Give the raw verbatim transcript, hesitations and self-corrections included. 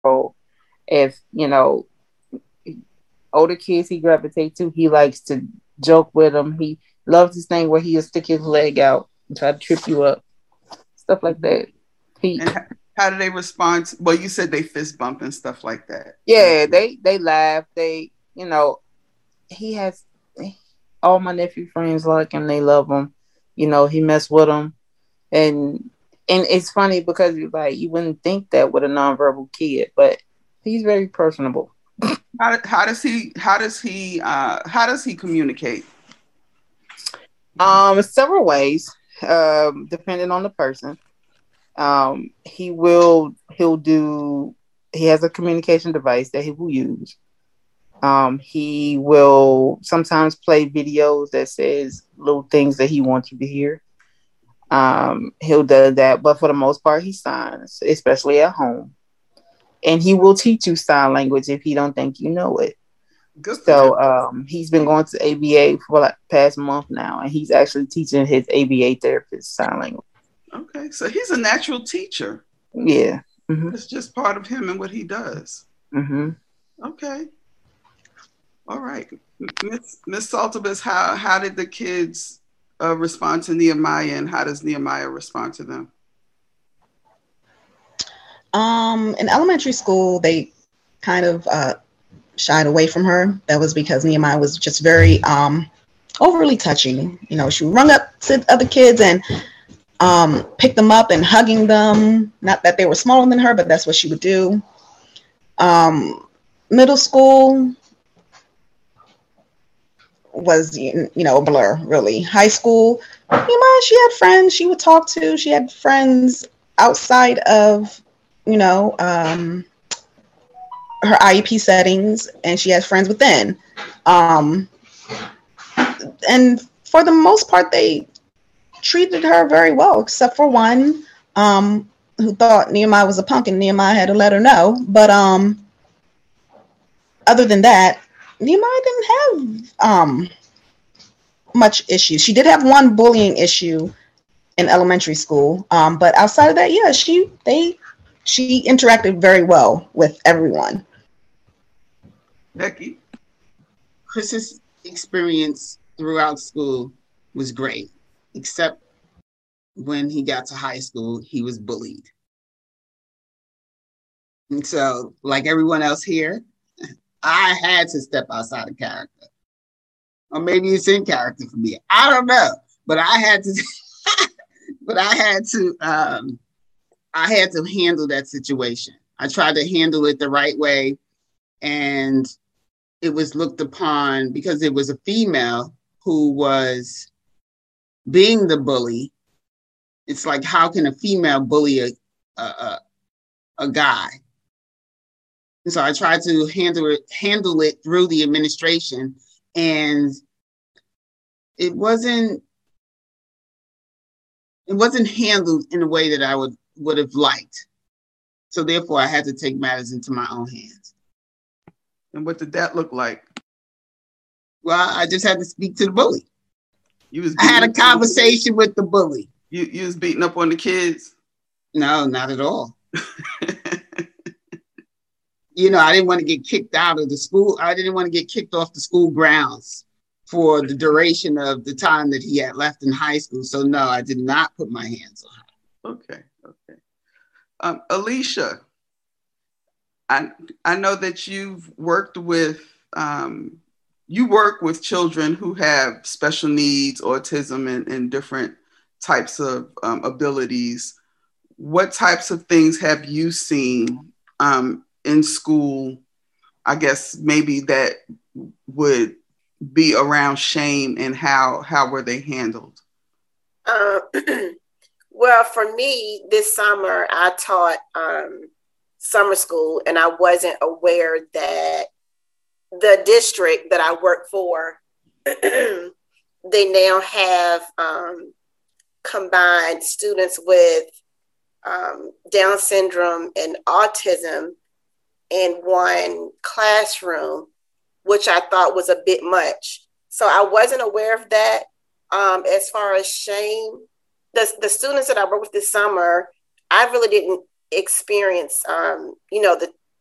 So if, you know, older kids he gravitate to, he likes to joke with them. He loves this thing where he'll stick his leg out and try to trip you up, stuff like that. He, And how, how do they respond? To, well, you said they fist bump and stuff like that. yeah, they they laugh. They, you know, he has all my nephew friends like him. They love him. You know, he mess with them, and and it's funny because you like you wouldn't think that with a nonverbal kid, but he's very personable. How, how does he? How does he? Uh, how does he communicate? Um, several ways, um, depending on the person. Um, he will he'll do. He has a communication device that he will use. Um, he will sometimes play videos that says little things that he wants you to hear. Um, he'll do that, but for the most part, he signs, especially at home. And he will teach you sign language if he don't think you know it. Good for him. So um, he's been going to A B A for like past month now, and he's actually teaching his A B A therapist sign language. Okay, so he's a natural teacher. Yeah. Mm-hmm. It's just part of him and what he does. Mm-hmm. Okay. All right, Miss Miss Saltabus, how how did the kids uh, respond to Nehemiah, and how does Nehemiah respond to them? Um, in elementary school, they kind of uh, shied away from her. That was because Nehemiah was just very um, overly touching. You know, she would run up to other kids and um, pick them up and hugging them. Not that they were smaller than her, but that's what she would do. Um, middle school was, you know, a blur, really. High school, Nehemiah, she had friends she would talk to. She had friends outside of, you know, um, her I E P settings, and she has friends within. Um, and for the most part, they treated her very well, except for one um, who thought Nehemiah was a punk, and Nehemiah had to let her know. But um, other than that, Nehemiah didn't have um, much issues. She did have one bullying issue in elementary school, um, but outside of that, yeah, she they she interacted very well with everyone. Becky? Chris's experience throughout school was great, except when he got to high school, he was bullied. And so, like everyone else here, I had to step outside of character. Or maybe it's in character for me. I don't know. But I had to but I had to um I had to handle that situation. I tried to handle it the right way, and it was looked upon because it was a female who was being the bully. It's like, how can a female bully a a, a, a guy? And so I tried to handle it handle it through the administration, and it wasn't it wasn't handled in a way that I would would have liked. So therefore, I had to take matters into my own hands. And what did that look like? Well, I just had to speak to the bully. You was I had a conversation with the bully. You you was beating up on the kids? No, not at all. You know, I didn't want to get kicked out of the school. I didn't want to get kicked off the school grounds for the duration of the time that he had left in high school. So no, I did not put my hands on her. Okay, okay. Um, Alicia, I I know that you've worked with um, you work with children who have special needs, autism, and, and different types of um, abilities. What types of things have you seen um, in school? I guess maybe that would be around shame, and how how were they handled? Uh, well, for me, this summer I taught um, summer school, and I wasn't aware that the district that I work for, they now have um, combined students with um, Down syndrome and autism in one classroom, which I thought was a bit much. So I wasn't aware of that. Um, as far as shame, the, the students that I worked with this summer, I really didn't experience, um, you know, the,